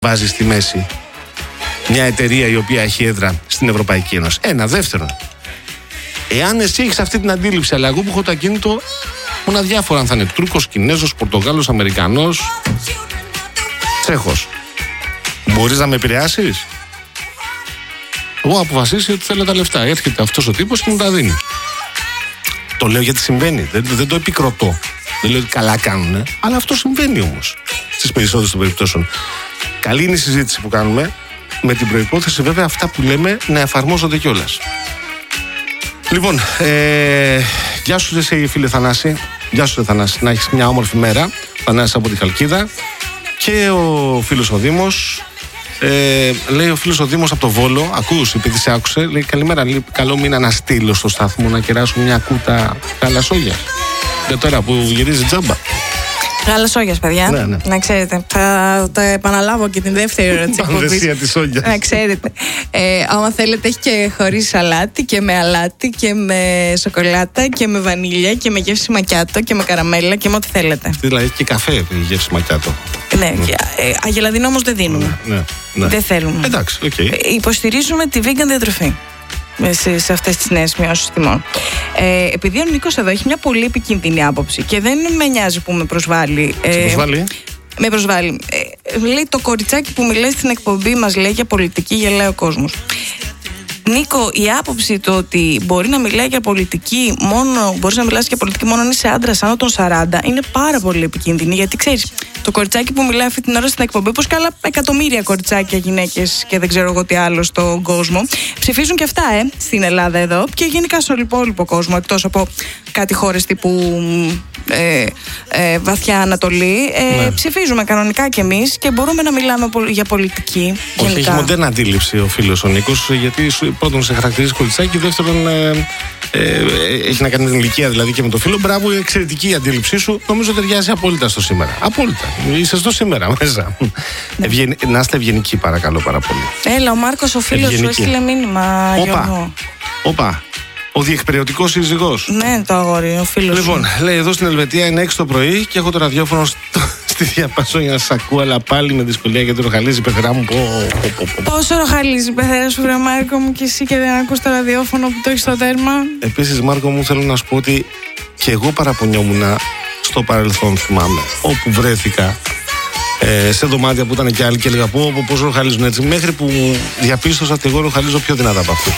βάζει στη μέση μια εταιρεία η οποία έχει έδρα στην Ευρωπαϊκή Ένωση. Ένα. Δεύτερον, εάν εσύ έχεις αυτή την αντίληψη, αλλά εγώ που έχω το ακίνητο, ήμουν αδιάφορα αν θα είναι Τούρκος, Κινέζος, Πορτογάλος, Αμερικανός, Τσέχος. Μπορείς να με επηρεάσεις? Εγώ αποφασίσει ότι θέλω τα λεφτά. Έρχεται αυτός ο τύπος και μου τα δίνει. Το λέω γιατί συμβαίνει. Δεν το επικροτώ. Δεν λέω ότι καλά κάνουνε, αλλά αυτό συμβαίνει όμως στις περισσότερες των περιπτώσεων. Καλή είναι η συζήτηση που κάνουμε, με την προϋπόθεση βέβαια αυτά που λέμε να εφαρμόζονται κιόλας. Λοιπόν, γεια σου εσύ φίλε Θανάση. Γεια σου Θανάση, να έχεις μια όμορφη μέρα. Θανάσης από τη Χαλκίδα. Και ο φίλος ο Δήμος, λέει ο φίλος ο Δήμος από το Βόλο, ακούς επειδή σε άκουσε, λέει καλημέρα, λέει, καλό μήνα να στείλω στο σταθμό να κεράσουμε μια κούτα γαλασόγια. Και τώρα που γυρίζει τζάμπα. Γαλασόγιας, παιδιά. Ναι. Να ξέρετε. Θα το επαναλάβω και την δεύτερη ώρα της εκπομπής. Πανδεσία της Όγιας. Να ξέρετε. Άμα θέλετε, έχει και χωρίς αλάτι και με αλάτι και με σοκολάτα και με βανίλια και με γεύση μακιάτο και με καραμέλα και με ό,τι θέλετε. Δηλαδή έχει και καφέ γεύση μακιάτο. Ναι. Αγελαδινό όμως δεν δίνουμε. Ναι. Δεν θέλουμε. Εντάξει, okay. Υποστηρίζουμε τη vegan διατροφή σε αυτές τις νέες μειώσεις τιμών. Επειδή ο Νίκος εδώ έχει μια πολύ επικίνδυνη άποψη και δεν με νοιάζει που με προσβάλλει. Με προσβάλλει. Λέει το κοριτσάκι που μιλάει στην εκπομπή μας λέει για πολιτική, γελάει ο κόσμος. Νίκο, η άποψη το ότι μπορεί να μιλάει για πολιτική μπορείς να μιλάς για πολιτική μόνο αν είσαι άντρας άνω των 40 είναι πάρα πολύ επικίνδυνη, γιατί ξέρεις, το κοριτσάκι που μιλάει αυτή την ώρα στην εκπομπή, όπως και άλλα εκατομμύρια κοριτσάκια, γυναίκες και δεν ξέρω εγώ τι άλλο στον κόσμο, ψηφίζουν και αυτά στην Ελλάδα εδώ και γενικά στον υπόλοιπο κόσμο, εκτός από κάτι χώρες τύπου βαθιά Ανατολή. Ψηφίζουμε κανονικά κι εμείς και μπορούμε να μιλάμε για πολιτική. Όχι, έχει μοντέρνα αντίληψη ο φίλος ο Νίκος, γιατί πρώτον σε χαρακτηρίζει κοριτσάκι, δεύτερον έχει να κάνει την ηλικία δηλαδή και με το φίλο. Μπράβο, η εξαιρετική αντίληψή σου. Νομίζω ταιριάζει απόλυτα στο σήμερα. Απόλυτα. Είσαι στο σήμερα μέσα. Να είστε ευγενικοί, παρακαλώ πάρα πολύ. Έλα, ο Μάρκος ο φίλος σου έστειλε μήνυμα. Όπα. Ο διεκπαιρεωτικός σύζυγος. Ναι, το αγόρι, ο φίλος. Λοιπόν, λέει εδώ στην Ελβετία είναι 6 το πρωί και έχω το ραδιόφωνο στη διαπασόν για να σας ακούω, αλλά πάλι με δυσκολία γιατί ροχαλίζει η πεθερά μου. Πόσο ροχαλίζει η πεθερά σου, βρε Μάρκο μου, και εσύ και δεν ακούς το ραδιόφωνο που το έχεις στο τέρμα. Επίσης, Μάρκο μου, θέλω να σου πω ότι και εγώ παραπονιόμουν στο παρελθόν, θυμάμαι, όπου βρέθηκα. Σε δωμάτια που ήταν και άλλοι και έλεγα πώς ροχαλίζουν έτσι, μέχρι που διαπίστωσα ότι εγώ ροχαλίζω πιο δυνατά από αυτούς.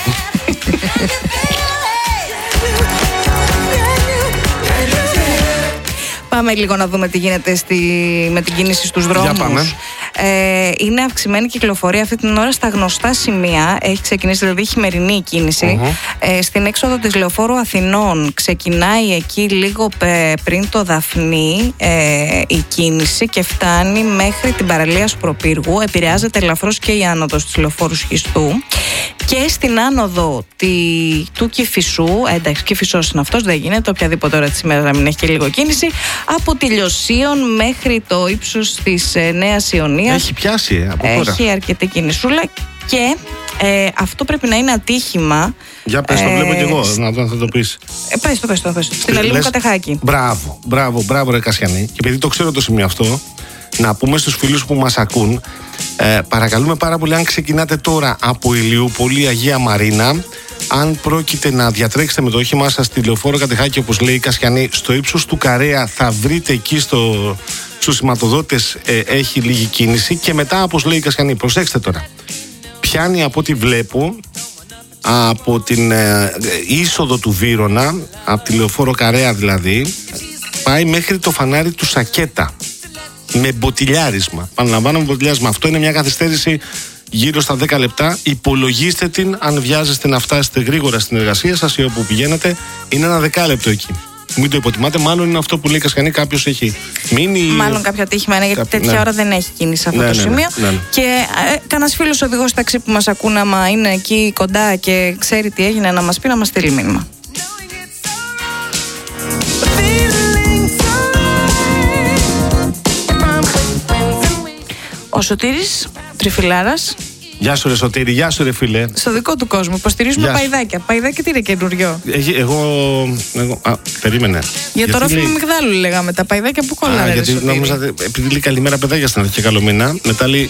Πάμε λίγο να δούμε τι γίνεται με την κίνηση στους δρόμους. Είναι αυξημένη κυκλοφορία αυτή την ώρα στα γνωστά σημεία. Έχει ξεκινήσει δηλαδή χειμερινή κίνηση. Στην έξοδο της Λεωφόρου Αθηνών ξεκινάει εκεί λίγο πριν το Δαφνί η κίνηση και φτάνει μέχρι την παραλία Σπροπύργου. Επηρεάζεται ελαφρώς και η άνοδος της Λεωφόρου Σχιστού. Και στην άνοδο του Κηφισού, εντάξει, Κηφισός είναι αυτός, δεν γίνεται οποιαδήποτε ώρα της ημέρας να μην έχει και λίγο κίνηση, από τη Λιωσίων μέχρι το ύψος της Νέας Ιωνίας. Έχει πιάσει από τώρα. Έχει αρκετή κινησούλα και αυτό πρέπει να είναι ατύχημα. Για πες, το βλέπω κι εγώ, να θα το πεις. Πες το. Στην Ελλήνου Κατεχάκη. Μπράβο ρε Κασιανή. Και επειδή το ξέρω το σημείο αυτό, να πούμε στους φίλους που μας ακούν, παρακαλούμε πάρα πολύ, αν ξεκινάτε τώρα από Ηλιούπολη, Αγία Μαρίνα, αν πρόκειται να διατρέξετε με το όχημά σας στη Λεωφόρο Κατεχάκη, όπως λέει η Κασιανή, στο ύψος του Καρέα θα βρείτε εκεί στους σηματοδότες έχει λίγη κίνηση και μετά, όπως λέει η Κασιανή, προσέξτε τώρα, πιάνει από ό,τι βλέπω από την είσοδο του Βύρωνα, από τη Λεωφόρο Καρέα δηλαδή, πάει μέχρι το φανάρι του Σακέτα. Με μποτιλιάρισμα. Παναλαμβάνω, με μποτιλιάρισμα. Αυτό είναι μια καθυστέρηση γύρω στα 10 λεπτά. Υπολογίστε την αν βιάζεστε να φτάσετε γρήγορα στην εργασία σας ή όπου πηγαίνετε. Είναι ένα 10 εκεί. Μην το υποτιμάτε. Μάλλον είναι αυτό που λέει η Κασιανή. Κάποιος έχει μείνει. Μάλλον κάποιο ατύχημα είναι, γιατί τέτοια ώρα δεν έχει κίνηση σε αυτό το σημείο. Ναι. Και κανένας φίλος οδηγός ταξί που μας ακούνε, άμα είναι εκεί κοντά και ξέρει τι έγινε, να μας πει, να μας στείλει μήνυμα. Ο Σωτήρης Τριφυλάρας Γεια σου, ρε Σωτήρη, γεια σου, ρε φίλε. Στο δικό του κόσμο. Υποστηρίζουμε παϊδάκια. Παϊδάκια τι είναι καινούριο. Περίμενε. Για το ρόφημα μυγδάλου λέγαμε. Τα παϊδάκια που κολλάνε. Γιατί νόμιζα, επειδή λέει καλημέρα παιδάκια στην αρχή, καλό μήνα. Μετά λέει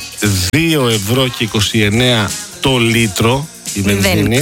2,29 € το λίτρο η βενζίνη.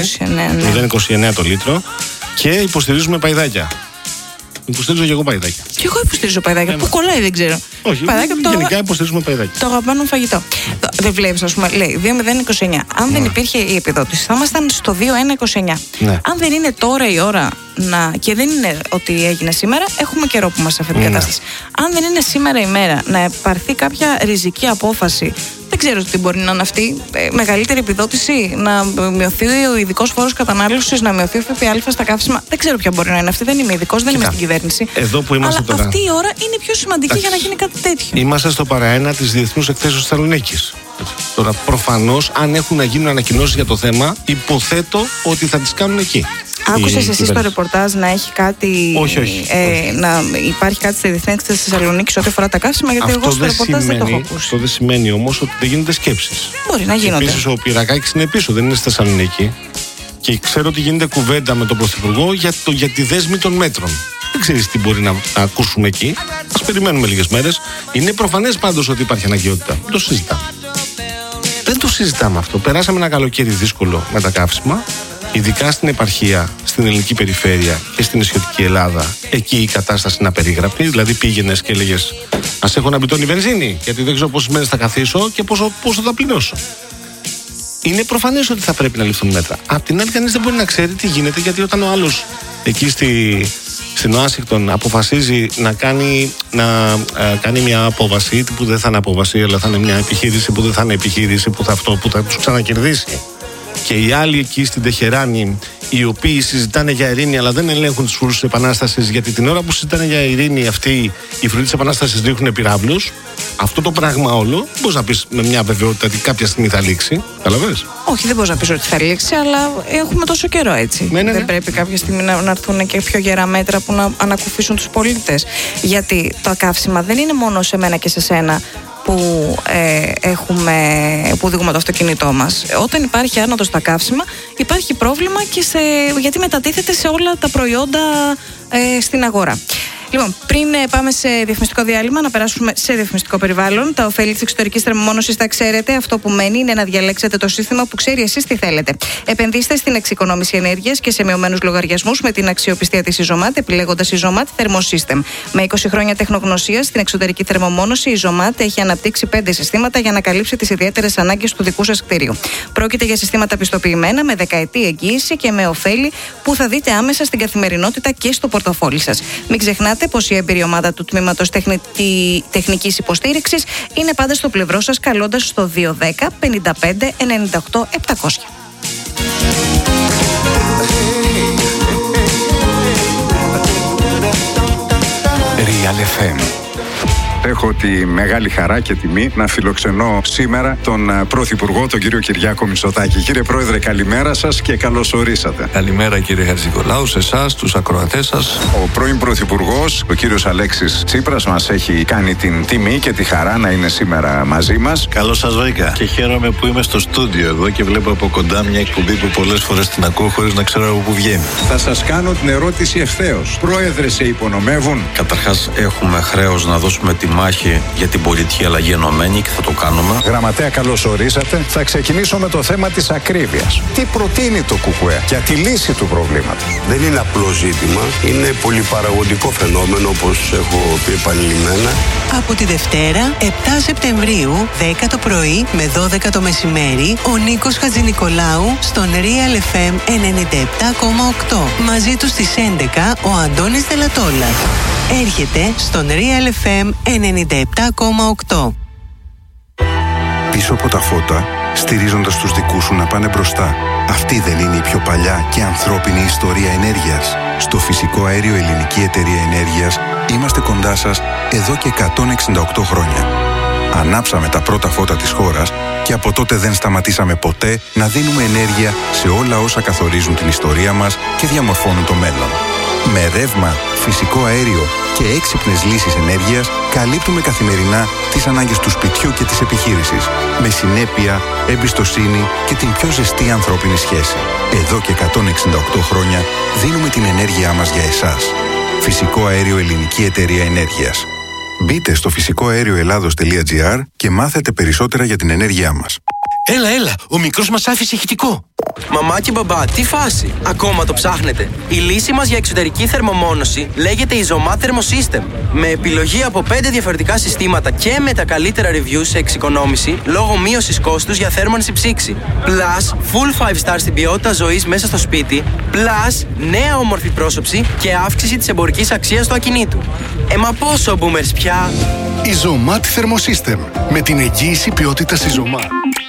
0,29 το λίτρο. Και υποστηρίζουμε παϊδάκια. Υποστηρίζω και εγώ παϊδάκια. Και εγώ υποστηρίζω παϊδάκια. Πού κολλάει δεν ξέρω. Όχι, γενικά υποστηρίζουμε παϊδάκια. Το αγαπημένο φαγητό. Δεν βλέπει, α πούμε, λέει 2,029. Αν δεν υπήρχε η επιδότηση, θα ήμασταν στο 2,129. Ναι. Αν δεν είναι τώρα η ώρα και δεν είναι ότι έγινε σήμερα, έχουμε καιρό που είμαστε σε αυτή την κατάσταση. Αν δεν είναι σήμερα η μέρα να πάρθει κάποια ριζική απόφαση, δεν ξέρω τι μπορεί να είναι αυτή. Μεγαλύτερη επιδότηση, να μειωθεί ο ειδικός φόρος κατανάλωσης, να μειωθεί ο ΦΠΑ στα καύσιμα. Δεν ξέρω ποια μπορεί να είναι αυτή. Δεν είμαι ειδικός, δεν είμαι στην κυβέρνηση. Εδώ που είμαστε αλλά τώρα. Αυτή η ώρα είναι πιο σημαντική για να γίνει κάτι τέτοιο. Είμαστε στο παραένα της Διεθνούς Εκθέσεως Θεσσαλονίκης. Τώρα, προφανώς, αν έχουν να γίνουν ανακοινώσεις για το θέμα, υποθέτω ότι θα τις κάνουν εκεί. Άκουσες εσύ στο ρεπορτάζ να έχει κάτι. Όχι. Να υπάρχει κάτι στη Διεθνή Εκθέση Θεσσαλονίκη ό,τι αφορά τα καύσιμα, γιατί εγώ στο ρεπορτάζ δεν το έχω ακούσει. Αυτό δεν σημαίνει όμως ότι δεν γίνονται σκέψεις. Μπορεί να γίνονται. Επίσης, ο Πυρακάκης είναι πίσω, δεν είναι στη Θεσσαλονίκη. Και ξέρω ότι γίνεται κουβέντα με τον Πρωθυπουργό για τη δέσμη των μέτρων. Δεν ξέρεις τι μπορεί να ακούσουμε εκεί. Ας περιμένουμε λίγες μέρες. Είναι προφανές πάντως ότι υπάρχει αναγκαιότητα. Δεν το συζητάμε. Δεν το συζητάμε αυτό. Περάσαμε ένα καλοκαίρι δύσκολο με τα καύσιμα. Ειδικά στην επαρχία, στην ελληνική περιφέρεια και στην νησιωτική Ελλάδα. Εκεί η κατάσταση είναι απερίγραπτη. Δηλαδή πήγαινες και έλεγες, ας έχω να μπιτώνει βενζίνη, γιατί δεν ξέρω πόσες μέρες θα καθίσω και πόσο θα πληρώσω. Είναι προφανές ότι θα πρέπει να ληφθούν μέτρα. Απ' την άλλη, κανείς δεν μπορεί να ξέρει τι γίνεται, γιατί όταν ο άλλος εκεί στην Ουάσιγκτον αποφασίζει να κάνει μια απόβαση, που δεν θα είναι απόβαση, αλλά θα είναι μια επιχείρηση που δεν θα είναι επιχείρηση, που θα τους ξανακερδίσει. Και οι άλλοι εκεί στην Τεχεράνη, οι οποίοι συζητάνε για ειρήνη, αλλά δεν ελέγχουν τους φρουρούς της Επανάστασης, γιατί την ώρα που συζητάνε για ειρήνη, αυτοί οι φρουροί της Επανάστασης ρίχνουν πυράβλους. Αυτό το πράγμα όλο, μπορείς να πεις με μια βεβαιότητα ότι κάποια στιγμή θα λήξει. Καταλαβαίνεις. Όχι, δεν μπορείς να πεις ότι θα λήξει, αλλά έχουμε τόσο καιρό έτσι. Ναι. Δεν πρέπει κάποια στιγμή να έρθουν και πιο γερά μέτρα που να ανακουφίσουν τους πολίτες. Γιατί τα καύσιμα δεν είναι μόνο σε μένα και σε σένα που οδηγούμε το αυτοκίνητό μας. Όταν υπάρχει άνοδος στα καύσιμα, υπάρχει πρόβλημα και γιατί μετατίθεται σε όλα τα προϊόντα στην αγορά. Λοιπόν, πριν πάμε σε διαφημιστικό διάλειμμα, να περάσουμε σε διαφημιστικό περιβάλλον. Τα ωφέλη της εξωτερικής θερμομόνωσης τα ξέρετε. Αυτό που μένει είναι να διαλέξετε το σύστημα που ξέρει εσείς τι θέλετε. Επενδύστε στην εξοικονόμηση ενέργειας και σε μειωμένους λογαριασμούς με την αξιοπιστία της Ιζωμάτ, επιλέγοντας Ιζωμάτ Thermosystem. Με 20 χρόνια τεχνογνωσίας στην εξωτερική θερμομόνωση, η Ιζωμάτ έχει αναπτύξει 5 συστήματα για να καλύψει τις ιδιαίτερες ανάγκες του δικού σας κτίριου. Πρόκειται για συστήματα πιστοποιημένα με δεκαετή εγγύηση και με ωφέλη που θα δείτε άμεσα στην καθημερινότητα και στο πορτοφόλι σας. Μην ξεχνάτε πως η έμπειρη ομάδα του τμήματος τεχνικής υποστήριξης είναι πάντα στο πλευρό σας, καλώντας στο 210 55 98 700. Real FM. Έχω τη μεγάλη χαρά και τιμή να φιλοξενώ σήμερα τον Πρωθυπουργό, τον κύριο Κυριάκο Μητσοτάκη. Κύριε Πρόεδρε, καλημέρα σας και καλώς ορίσατε. Καλημέρα κύριε Χατζηνικολάου, σε εσάς, τους ακροατές σας. Ο πρώην Πρωθυπουργός, ο κύριος Αλέξης Τσίπρας, μας έχει κάνει την τιμή και τη χαρά να είναι σήμερα μαζί μας. Καλώς σας βρήκα και χαίρομαι που είμαι στο στούντιο εδώ και βλέπω από κοντά μια εκπομπή που πολλές φορές την ακούω χωρίς να ξέρω από πού βγαίνει. Θα σας κάνω την ερώτηση ευθέως. Πρόεδρε, σε υπονομεύουν? Καταρχάς, έχουμε χρέος να δώσουμε τη μάχη για την πολιτική αλλαγή ενωμένη και θα το κάνουμε. Γραμματέα, καλώς ορίσατε. Θα ξεκινήσω με το θέμα της ακρίβειας. Τι προτείνει το ΚΚΕ για τη λύση του προβλήματος? Δεν είναι απλό ζήτημα, είναι πολυπαραγωγικό φαινόμενο, όπως έχω πει επανειλημμένα. Από τη Δευτέρα, 7 Σεπτεμβρίου, 10 το πρωί με 12 το μεσημέρι, ο Νίκος Χατζηνικολάου στον Real FM 97,8. Μαζί του στις 11 ο Αντώνης Τελατόλας. Έρχεται στον Real FM 97,8. Πίσω από τα φώτα, στηρίζοντας τους δικούς σου να πάνε μπροστά. Αυτή δεν είναι η πιο παλιά και ανθρώπινη ιστορία ενέργειας? Στο Φυσικό Αέριο Ελληνική Εταιρεία Ενέργειας είμαστε κοντά σας εδώ και 168 χρόνια. Ανάψαμε τα πρώτα φώτα της χώρας και από τότε δεν σταματήσαμε ποτέ να δίνουμε ενέργεια σε όλα όσα καθορίζουν την ιστορία μας και διαμορφώνουν το μέλλον. Με ρεύμα, φυσικό αέριο και έξυπνες λύσεις ενέργειας καλύπτουμε καθημερινά τις ανάγκες του σπιτιού και της επιχείρησης. Με συνέπεια, εμπιστοσύνη και την πιο ζεστή ανθρώπινη σχέση. Εδώ και 168 χρόνια δίνουμε την ενέργειά μας για εσάς. Φυσικό αέριο Ελληνική Εταιρεία Ενέργειας. Μπείτε στο φυσικοαέρioελλάδος.gr και μάθετε περισσότερα για την ενέργειά μας. Έλα, ο μικρός μας άφησε ηχητικό. Μαμά και μπαμπά, τι φάση? Ακόμα το ψάχνετε? Η λύση μας για εξωτερική θερμομόνωση λέγεται Isomat Thermosystem. Με επιλογή από 5 διαφορετικά συστήματα και με τα καλύτερα reviews σε εξοικονόμηση λόγω μείωσης κόστους για θέρμανση ψήξη. Plus, full 5 star στην ποιότητα ζωής μέσα στο σπίτι. Plus, νέα όμορφη πρόσωψη και αύξηση της εμπορικής αξίας του ακινήτου. Μα πόσο boomers πια? Isomat Thermosystem. Με την εγγύηση ποιότητας Isomat.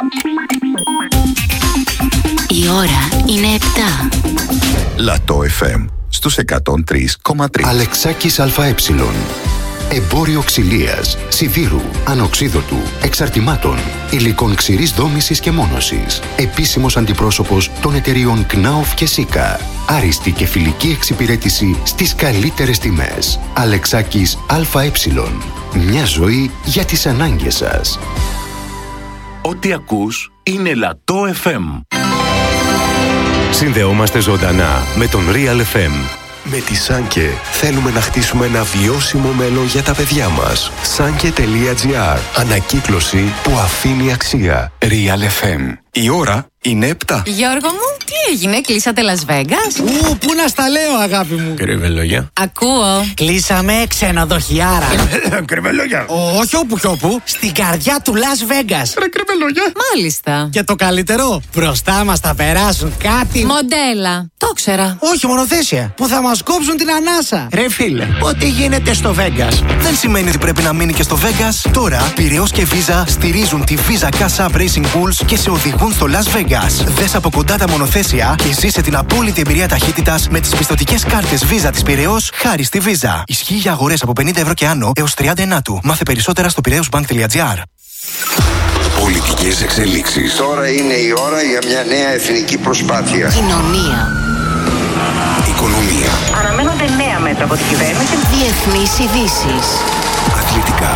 Η ώρα είναι 7. Λατό FM στους 103,3. Αλεξάκης ΑΕ. Εμπόριο ξυλίας, σιδήρου, ανοξίδωτου, εξαρτημάτων, υλικών ξηρής δόμησης και μόνωσης. Επίσημος αντιπρόσωπος των εταιριών ΚΝΑΟΦ και ΣΥΚΑ. Άριστη και φιλική εξυπηρέτηση στις καλύτερες τιμές. Αλεξάκης ΑΕ. Μια ζωή για τις ανάγκες σας. Ό,τι ακούς είναι Λατό FM. Συνδεόμαστε ζωντανά με τον Real FM. Με τη Sanke θέλουμε να χτίσουμε ένα βιώσιμο μέλλον για τα παιδιά μας. Sanke.gr. Ανακύκλωση που αφήνει αξία. Real FM. Η ώρα είναι 7. Γιώργο μου, τι έγινε, κλείσατε Las Vegas? Πού να στα λέω, αγάπη μου. Κρυβελόγια. Ακούω. Κλείσαμε ξενοδοχιάρα. Κρυβελόγια. Όχι όπου κι όπου, στην καρδιά του Las Vegas. Κρυβελόγια. Μάλιστα. Και το καλύτερο, μπροστά μας θα περάσουν κάτι. Μοντέλα. Το ξέρα. Όχι, μονοθέσια. Που θα μας κόψουν την ανάσα. Ρε φίλε, ό,τι γίνεται στο Vegas δεν σημαίνει ότι πρέπει να μείνει και στο Vegas. Τώρα, Πειραιώς και Visa στηρίζουν τη Visa Cash App Racing Pools και σε οδηγούν στο Las Vegas. Δες από κοντά τα μονοθέσια και ζήσε την απόλυτη εμπειρία ταχύτητας με τις πιστωτικές κάρτες Visa της Πειραιώς χάρη στη Visa. Ισχύει για αγορές από 50 ευρώ και άνω έως 39. Μάθε περισσότερα στο πειραιώσbank.gr. Πολιτικές εξελίξεις. Τώρα είναι η ώρα για μια νέα εθνική προσπάθεια. Κοινωνία. Οικονομία. Αναμένονται νέα μέτρα από την κυβέρνηση. Διεθνείς ειδήσεις. Αθλητικά.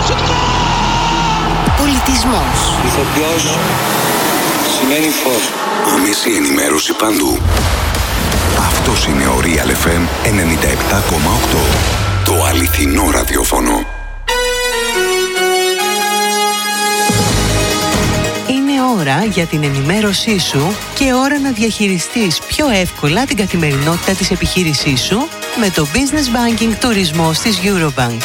Πολιτισμός. Ηθοποιός σημαίνει φως. Άμεση ενημέρωση παντού. Αυτός είναι ο Real FM 97,8. Το αληθινό ραδιόφωνο. Είναι ώρα για την ενημέρωσή σου και ώρα να διαχειριστείς πιο εύκολα την καθημερινότητα της επιχείρησής σου με το Business Banking Τουρισμός της Eurobank.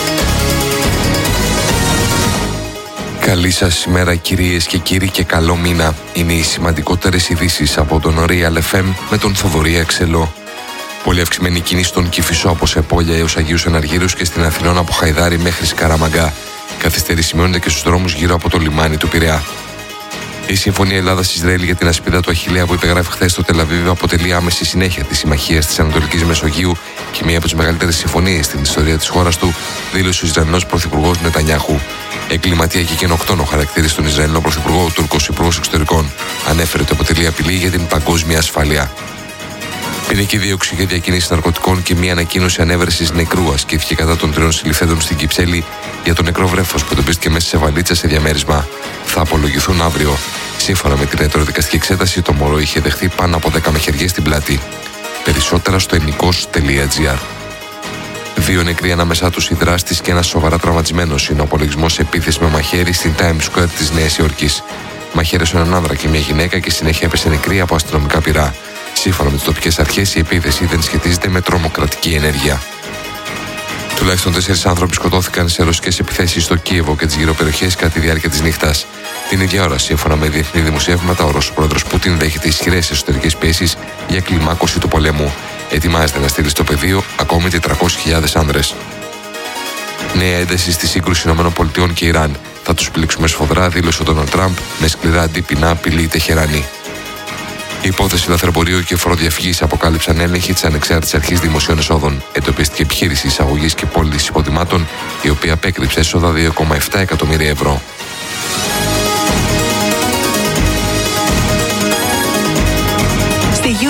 Καλή σας ημέρα κυρίες και κύριοι και καλό μήνα. Είναι οι σημαντικότερες ειδήσεις από τον Real FM με τον Θοδωρή Αξελό. Πολύ αυξημένη κίνηση στον Κηφισό από Σεπόλια έως Αγίους Εναργύρους και στην Αθηνών από Χαϊδάρη μέχρι Σκαραμαγκά. Καθυστερήσεις σημειώνεται και στους δρόμους γύρω από το λιμάνι του Πειραιά. Η Συμφωνία Ελλάδα-Ισραήλ για την ασπίδα του Αχιλλέα που υπεγράφει χθες στο Τελαβίβ αποτελεί άμεση συνέχεια της συμμαχίας της Ανατολικής Μεσογείου και μία από τις μεγαλύτερες συμφωνίες στην ιστορία της χώρας του, δήλωσε ο Ισραηλινός Πρωθυπουργός Νετανιάχου. Εγκληματία και γενοκτόνο χαρακτήρισε τον Ισραηλινό Πρωθυπουργό ο Τούρκος Υπουργός Εξωτερικών. Ανέφερε ότι αποτελεί απειλή για την παγκόσμια ασφάλεια. Ποινική δίωξη για διακίνηση ναρκωτικών και μία ανακοίνωση ανέβρεσης νεκρού ασκήθηκε κατά των 3 συλληφθέντων στην Κυψέλη για το νεκρό βρέφος που εντοπίστηκε μέσα σε βαλίτσα σε διαμέρισμα. Θα απολογηθούν αύριο. Σύμφωνα με την ιατροδικαστική εξέταση, το μωρό είχε δεχθεί πάνω από 10 μαχαιριές στην πλάτη. Περισσότερα στο ενικός.gr. 2 νεκροί ανάμεσά τους οι δράστης και ένας σοβαρά τραυματισμένος είναι ο απολογισμός σε επίθεση με μαχαίρι στην Times Square της Νέας Υόρκης. Μαχαίρεσε έναν άνδρα και μια γυναίκα και συνέχεια έπεσε νεκρή από αστυνομικά πυρά. Σύμφωνα με τις τοπικές αρχές, η επίθεση δεν σχετίζεται με τρομοκρατική ενέργεια. Τουλάχιστον 4 άνθρωποι σκοτώθηκαν σε ρωσικές επιθέσεις στο Κίεβο και τις γύρω περιοχές κατά τη διάρκεια της νύχτας. Την ίδια ώρα, σύμφωνα με διεθνή δημοσιεύματα, ο Ρώσος πρόεδρος Πούτιν δέχεται ισχυρές εσωτερικές πιέσεις για κλιμάκωση του πολέμου. Ετοιμάζεται να στείλει στο πεδίο ακόμη 400.000 άνδρες. Νέα ένταση στη σύγκρουση ΗΠΑ και Ιράν. Θα τους πλήξουμε σφοδρά, δήλωσε ο Ντόναλντ Τραμπ, με σκληρά αντίπεινα απειλή η Τεχεράνη. Η υπόθεση λαθρεμπορίου και φοροδιαφυγής αποκάλυψαν έλεγχοι της Ανεξάρτητης Αρχής Δημοσίων Εσόδων. Εντοπίστηκε επιχείρηση εισαγωγής και πώλησης υποδημάτων, η οποία απέκρυψε έσοδα 2,7 εκατομμύρια ευρώ. Στη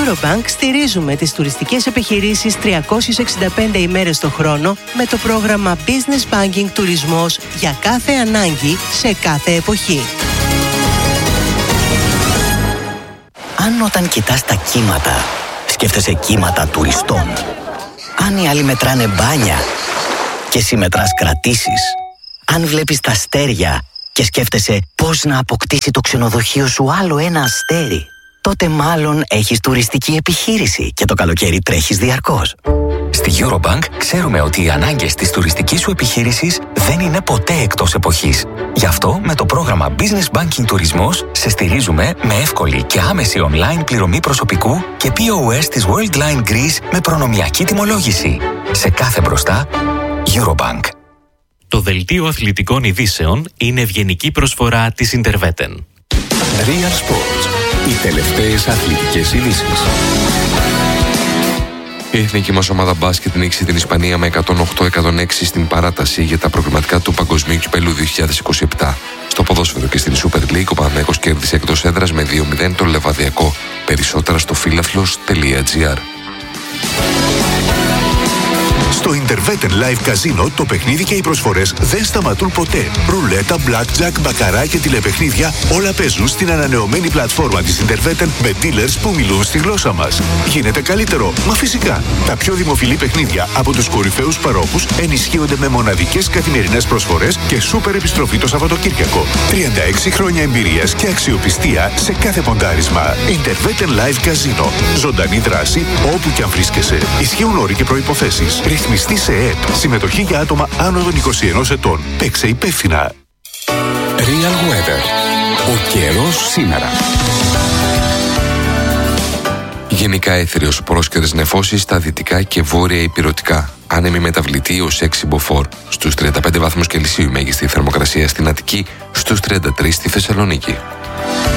Eurobank στηρίζουμε τις τουριστικές επιχειρήσεις 365 ημέρες το χρόνο με το πρόγραμμα Business Banking Τουρισμός για κάθε ανάγκη σε κάθε εποχή. Αν όταν κοιτάς τα κύματα, σκέφτεσαι κύματα τουριστών. Αν οι άλλοι μετράνε μπάνια και εσύ μετράς κρατήσεις. Αν βλέπεις τα αστέρια και σκέφτεσαι πώς να αποκτήσει το ξενοδοχείο σου άλλο ένα αστέρι, τότε μάλλον έχεις τουριστική επιχείρηση και το καλοκαίρι τρέχεις διαρκώς. Στη Eurobank ξέρουμε ότι οι ανάγκες της τουριστικής σου επιχείρησης δεν είναι ποτέ εκτός εποχής. Γι' αυτό με το πρόγραμμα Business Banking Τουρισμός σε στηρίζουμε με εύκολη και άμεση online πληρωμή προσωπικού και POS της Worldline Greece με προνομιακή τιμολόγηση. Σε κάθε μπροστά, Eurobank. Το δελτίο αθλητικών ειδήσεων είναι ευγενική προσφορά της Interveten. Real Sports. Οι τελευταίες αθλητικές ειδήσεις. Η εθνική μας ομάδα μπάσκετ νίκησε την Ισπανία με 108-106 στην παράταση για τα προκριματικά του Παγκοσμίου Κυπέλλου 2027. Στο ποδόσφαιρο και στην Super League ο Παναθηναϊκός κέρδισε εκτός έδρας με 2-0 τον Λεβαδιακό. Περισσότερα στο φίλαθλος.gr. Στο Interveten Live Casino το παιχνίδι και οι προσφορές δεν σταματούν ποτέ. Ρουλέτα, blackjack, μπακαρά και τηλεπαιχνίδια όλα παίζουν στην ανανεωμένη πλατφόρμα της Interveten με dealers που μιλούν στη γλώσσα μας. Γίνεται καλύτερο, μα φυσικά. Τα πιο δημοφιλή παιχνίδια από τους κορυφαίους παρόχους ενισχύονται με μοναδικές καθημερινές προσφορές και σούπερ επιστροφή το Σαββατοκύριακο. 36 χρόνια εμπειρίας και αξιοπιστία σε κάθε ποντάρισμα. Interveten Live Casino. Ζωντανή δράση όπου και αν βρίσκεσαι. Ισχύουν όροι και προϋποθέσεις. Ρυθμιστή σε ΕΕΠ. Συμμετοχή για άτομα άνω των 21 ετών. Παίξε υπεύθυνα. Real Weather. Ο καιρός σήμερα. Γενικά έθριος, πρόσκαιρες νεφώσεις στα δυτικά και βόρεια ηπειρωτικά. Άνεμη μεταβλητή ως 6 μποφόρ. Στους 35 βαθμούς Κελσίου μέγιστη θερμοκρασία στην Αττική, στους 33 στη Θεσσαλονίκη.